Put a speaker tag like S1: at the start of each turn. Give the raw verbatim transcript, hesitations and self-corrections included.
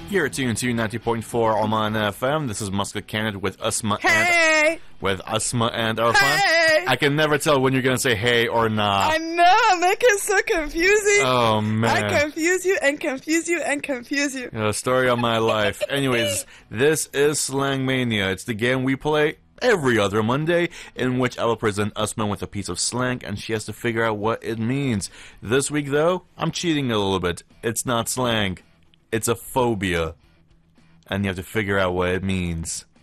S1: Here at T N T ninety point four Oman F M, this is Muscat Candid with Asma
S2: Hey!
S1: and with Asma and Arfan.
S2: Hey!
S1: I can never tell when you're gonna say hey or not.
S2: I know, make it so confusing.
S1: Oh man.
S2: I confuse you and confuse you and confuse you.
S1: The story of my life. Anyways, this is Slang Mania. It's the game we play every other Monday, in which I will present Asma with a piece of slang, and she has to figure out what it means. This week, though, I'm cheating a little bit. It's not slang. It's a phobia. And you have to figure out what it means.